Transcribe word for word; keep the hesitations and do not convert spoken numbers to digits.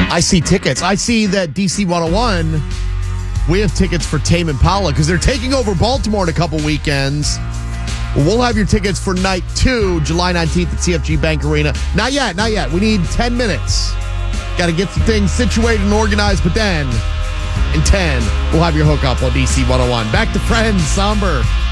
I see tickets. I see that D C one oh one, we have tickets for Tame Impala because they're taking over Baltimore in a couple weekends. We'll have your tickets for night two, July nineteenth at C F G Bank Arena. Not yet, not yet. We need ten minutes. Got to get some things situated and organized, but then in ten, we'll have your hookup on D C one oh one. Back to Friends, Somber.